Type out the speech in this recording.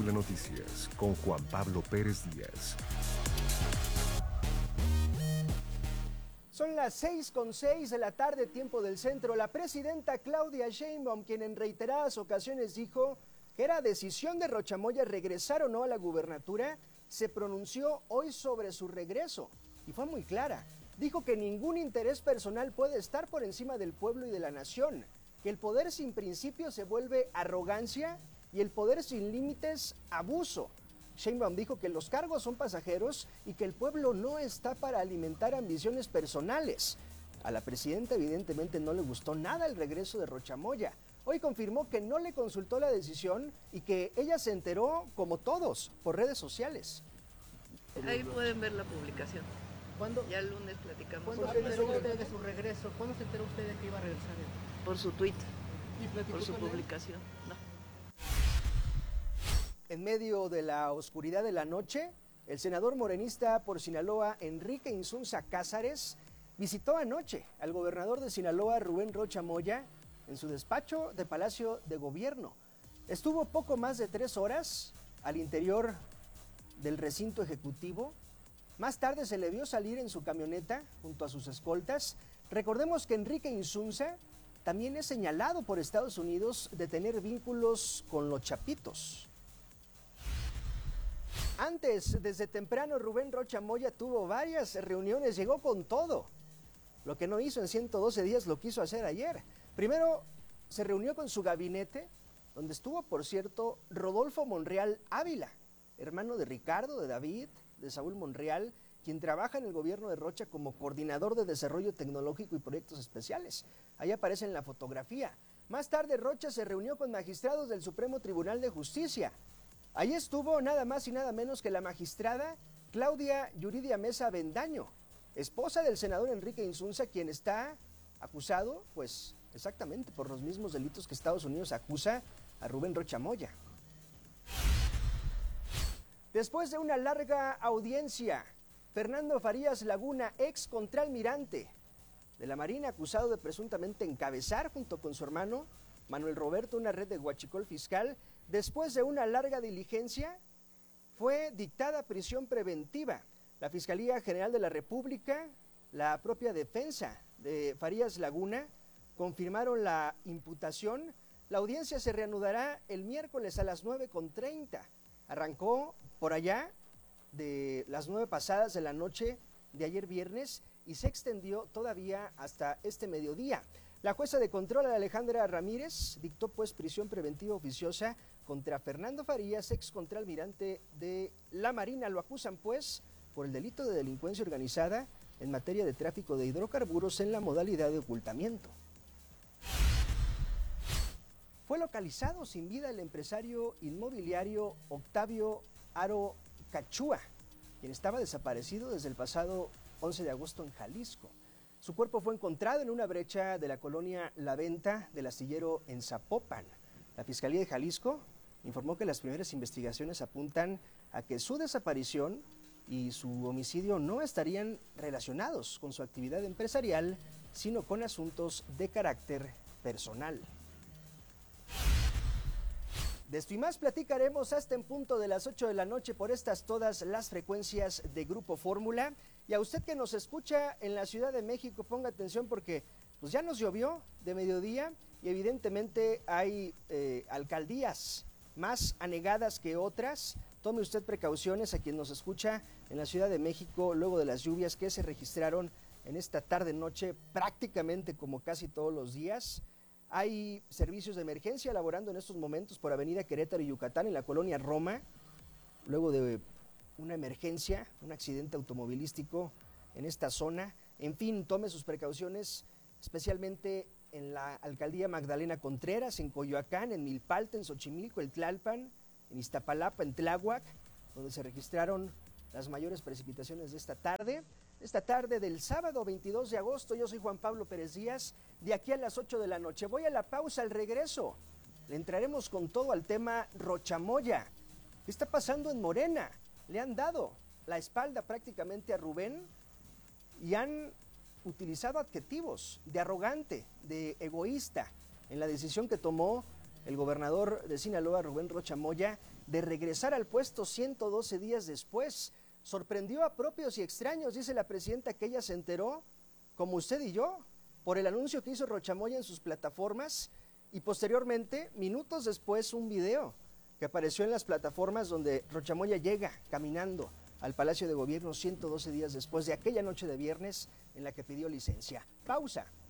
Fórmula Noticias con Juan Pablo Pérez Díaz. Son las 6:06 de la tarde, tiempo del centro. La presidenta Claudia Sheinbaum, quien en reiteradas ocasiones dijo que era decisión de Rocha Moya regresar o no a la gubernatura, se pronunció hoy sobre su regreso y fue muy clara. Dijo que ningún interés personal puede estar por encima del pueblo y de la nación, que el poder sin principios se vuelve arrogancia y el poder sin límites abuso. Sheinbaum dijo que los cargos son pasajeros y que el pueblo no está para alimentar ambiciones personales. A la presidenta evidentemente no le gustó nada el regreso de Rocha Moya. Hoy confirmó que no le consultó la decisión y que ella se enteró, como todos, por redes sociales. Ahí pueden ver la publicación. ¿Cuándo? Ya el lunes platicamos. ¿Cuándo se enteró usted de su regreso? ¿Cuándo se enteró usted de que iba a regresar? Por su tweet, ¿Y por su con él? publicación. No. En medio de la oscuridad de la noche, el senador morenista por Sinaloa, Enrique Insunza Cázares, visitó anoche al gobernador de Sinaloa, Rubén Rocha Moya, en su despacho de Palacio de Gobierno. Estuvo poco más de 3 horas al interior del recinto ejecutivo. Más tarde se le vio salir en su camioneta junto a sus escoltas. Recordemos que Enrique Insunza también es señalado por Estados Unidos de tener vínculos con los Chapitos. Antes, desde temprano, Rubén Rocha Moya tuvo varias reuniones, llegó con todo. Lo que no hizo en 112 días lo quiso hacer ayer. Primero, se reunió con su gabinete, donde estuvo, por cierto, Rodolfo Monreal Ávila, hermano de Ricardo, de David, de Saúl Monreal, quien trabaja en el gobierno de Rocha como coordinador de desarrollo tecnológico y proyectos especiales. Ahí aparece en la fotografía. Más tarde, Rocha se reunió con magistrados del Supremo Tribunal de Justicia. Ahí estuvo nada más y nada menos que la magistrada Claudia Yuridia Mesa Avendaño, esposa del senador Enrique Insunza, quien está acusado, pues exactamente por los mismos delitos que Estados Unidos acusa a Rubén Rocha Moya. Después de una larga audiencia, Fernando Farías Laguna, ex contraalmirante de la Marina, acusado de presuntamente encabezar junto con su hermano Manuel Roberto una red de huachicol fiscal, después de una larga diligencia, fue dictada prisión preventiva. La Fiscalía General de la República, la propia defensa de Farías Laguna, confirmaron la imputación. La audiencia se reanudará el miércoles a las 9:30. Arrancó por allá de las 9 pasadas de la noche de ayer viernes y se extendió todavía hasta este mediodía. La jueza de control, Alejandra Ramírez, dictó pues prisión preventiva oficiosa contra Fernando Farías, ex contraalmirante de la Marina. Lo acusan pues por el delito de delincuencia organizada en materia de tráfico de hidrocarburos en la modalidad de ocultamiento. Fue localizado sin vida el empresario inmobiliario Octavio Aro Cachúa, quien estaba desaparecido desde el pasado 11 de agosto en Jalisco. Su cuerpo fue encontrado en una brecha de la colonia La Venta del Astillero en Zapopan. La Fiscalía de Jalisco informó que las primeras investigaciones apuntan a que su desaparición y su homicidio no estarían relacionados con su actividad empresarial, sino con asuntos de carácter personal. De esto y más platicaremos hasta en punto de las 8 de la noche por estas todas las frecuencias de Grupo Fórmula. Y a usted que nos escucha en la Ciudad de México, ponga atención porque pues ya nos llovió de mediodía y evidentemente hay alcaldías más anegadas que otras. Tome usted precauciones a quien nos escucha en la Ciudad de México luego de las lluvias que se registraron en esta tarde-noche prácticamente como casi todos los días. Hay servicios de emergencia laborando en estos momentos por Avenida Querétaro y Yucatán en la colonia Roma, luego de una emergencia, un accidente automovilístico en esta zona. En fin, tome sus precauciones, especialmente en la alcaldía Magdalena Contreras, en Coyoacán, en Milpalta, en Xochimilco, en Tlalpan, en Iztapalapa, en Tláhuac, donde se registraron las mayores precipitaciones de esta tarde. Esta tarde del sábado 22 de agosto, yo soy Juan Pablo Pérez Díaz, de aquí a las 8 de la noche. Voy a la pausa, al regreso. Le entraremos con todo al tema Rocha Moya. ¿Qué está pasando en Morena? Le han dado la espalda prácticamente a Rubén y han utilizado adjetivos de arrogante, de egoísta, en la decisión que tomó el gobernador de Sinaloa, Rubén Rocha Moya, de regresar al puesto 112 días después. Sorprendió a propios y extraños, dice la presidenta, que ella se enteró, como usted y yo, por el anuncio que hizo Rocha Moya en sus plataformas y posteriormente, minutos después, un video que apareció en las plataformas donde Rocha Moya llega caminando al Palacio de Gobierno 112 días después de aquella noche de viernes en la que pidió licencia. Pausa.